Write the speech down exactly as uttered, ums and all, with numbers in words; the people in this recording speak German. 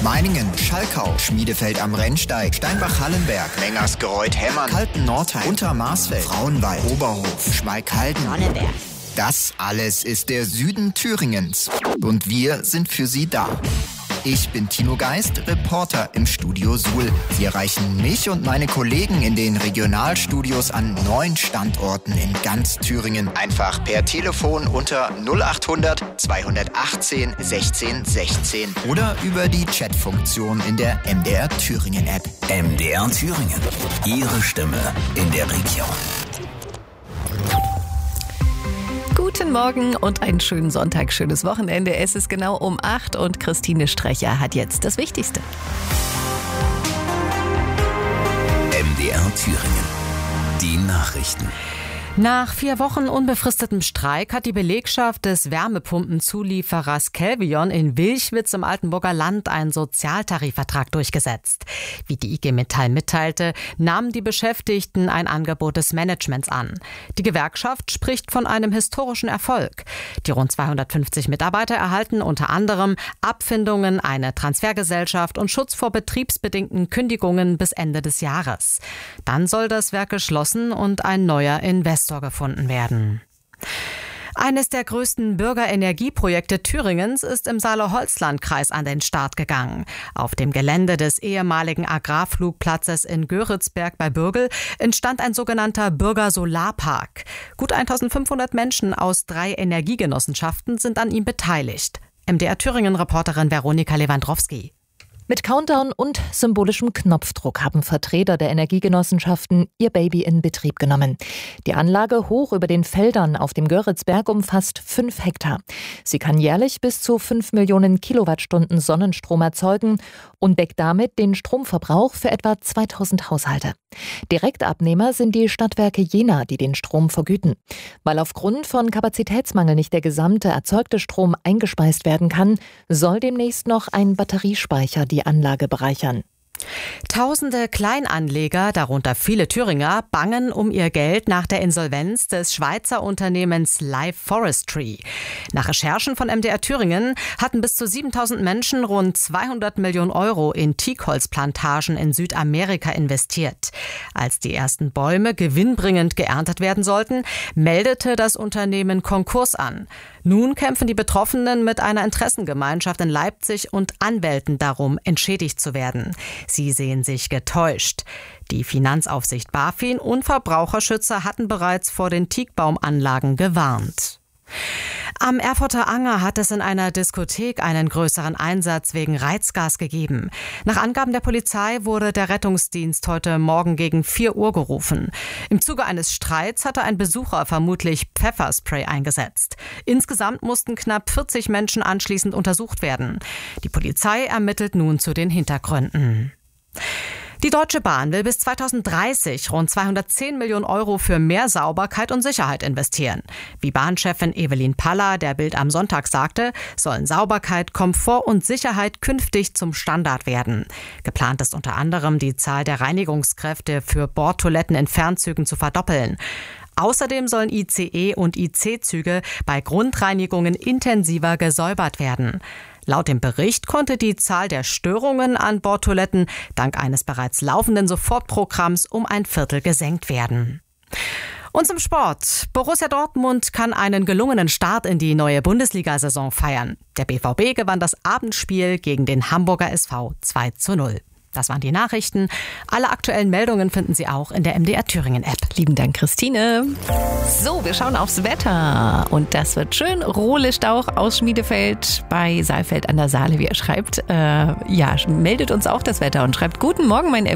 Meiningen, Schalkau, Schmiedefeld am Rennsteig, Steinbach-Hallenberg, Mengersgereuth-Hemmern, Kalten-Nordheim, Untermarsfeld, Frauenwald, Oberhof, Schmalkalden. Sonneberg. Das alles ist der Süden Thüringens. Und wir sind für Sie da. Ich bin Tino Geist, Reporter im Studio Suhl. Sie erreichen mich und meine Kollegen in den Regionalstudios an neun Standorten in ganz Thüringen. Einfach per Telefon unter null acht hundert zweihundertachtzehn sechzehn sechzehn oder über die Chatfunktion in der M D R Thüringen App. M D R Thüringen. Ihre Stimme in der Region. Guten Morgen und einen schönen Sonntag, schönes Wochenende. Es ist genau um acht und Christine Strecher hat jetzt das Wichtigste. M D R Thüringen. Die Nachrichten. Nach vier Wochen unbefristetem Streik hat die Belegschaft des Wärmepumpenzulieferers Kelvion in Wilchwitz im Altenburger Land einen Sozialtarifvertrag durchgesetzt. Wie die I G Metall mitteilte, nahmen die Beschäftigten ein Angebot des Managements an. Die Gewerkschaft spricht von einem historischen Erfolg. Die rund zweihundertfünfzig Mitarbeiter erhalten unter anderem Abfindungen, eine Transfergesellschaft und Schutz vor betriebsbedingten Kündigungen bis Ende des Jahres. Dann soll das Werk geschlossen und ein neuer Investor gefunden werden. Eines der größten Bürgerenergieprojekte Thüringens ist im Saale-Holzland-Kreis an den Start gegangen. Auf dem Gelände des ehemaligen Agrarflugplatzes in Göritzberg bei Bürgel entstand ein sogenannter Bürgersolarpark. Gut eintausendfünfhundert Menschen aus drei Energiegenossenschaften sind an ihm beteiligt. M D R Thüringen-Reporterin Veronika Lewandowski. Mit Countdown und symbolischem Knopfdruck haben Vertreter der Energiegenossenschaften ihr Baby in Betrieb genommen. Die Anlage hoch über den Feldern auf dem Göritzberg umfasst fünf Hektar. Sie kann jährlich bis zu fünf Millionen Kilowattstunden Sonnenstrom erzeugen und deckt damit den Stromverbrauch für etwa zweitausend Haushalte. Direktabnehmer sind die Stadtwerke Jena, die den Strom vergüten. Weil aufgrund von Kapazitätsmangel nicht der gesamte erzeugte Strom eingespeist werden kann, soll demnächst noch ein Batteriespeicher die Anlage bereichern. Tausende Kleinanleger, darunter viele Thüringer, bangen um ihr Geld nach der Insolvenz des Schweizer Unternehmens Live Forestry. Nach Recherchen von M D R Thüringen hatten bis zu siebentausend Menschen rund zweihundert Millionen Euro in Teakholzplantagen in Südamerika investiert. Als die ersten Bäume gewinnbringend geerntet werden sollten, meldete das Unternehmen Konkurs an. Nun kämpfen die Betroffenen mit einer Interessengemeinschaft in Leipzig und Anwälten darum, entschädigt zu werden. Sie sehen sich getäuscht. Die Finanzaufsicht BaFin und Verbraucherschützer hatten bereits vor den Teakbaumanlagen gewarnt. Am Erfurter Anger hat es in einer Diskothek einen größeren Einsatz wegen Reizgas gegeben. Nach Angaben der Polizei wurde der Rettungsdienst heute Morgen gegen vier Uhr gerufen. Im Zuge eines Streits hatte ein Besucher vermutlich Pfefferspray eingesetzt. Insgesamt mussten knapp vierzig Menschen anschließend untersucht werden. Die Polizei ermittelt nun zu den Hintergründen. Die Deutsche Bahn will bis zweitausenddreißig rund zweihundertzehn Millionen Euro für mehr Sauberkeit und Sicherheit investieren. Wie Bahnchefin Evelyn Paller der Bild am Sonntag sagte, sollen Sauberkeit, Komfort und Sicherheit künftig zum Standard werden. Geplant ist unter anderem, die Zahl der Reinigungskräfte für Bordtoiletten in Fernzügen zu verdoppeln. Außerdem sollen I C E und I C-Züge bei Grundreinigungen intensiver gesäubert werden. Laut dem Bericht konnte die Zahl der Störungen an Bordtoiletten dank eines bereits laufenden Sofortprogramms um ein Viertel gesenkt werden. Und zum Sport. Borussia Dortmund kann einen gelungenen Start in die neue Bundesliga-Saison feiern. Der B V B gewann das Abendspiel gegen den Hamburger S V zwei zu null. Das waren die Nachrichten. Alle aktuellen Meldungen finden Sie auch in der M D R Thüringen App. Lieben Dank, Christine. So, wir schauen aufs Wetter. Und das wird schön. Rohle Stauch aus Schmiedefeld bei Saalfeld an der Saale, wie er schreibt. Äh, ja, meldet uns auch das Wetter und schreibt: Guten Morgen, mein